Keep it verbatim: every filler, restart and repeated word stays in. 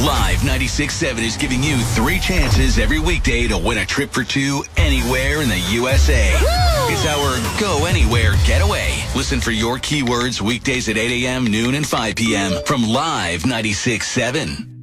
Live ninety-six point seven is giving you three chances every weekday to win a trip for two anywhere in the U S A. Woo! It's our Go Anywhere Getaway. Listen for your keywords weekdays at eight a.m., noon, and five p.m. from Live ninety-six point seven.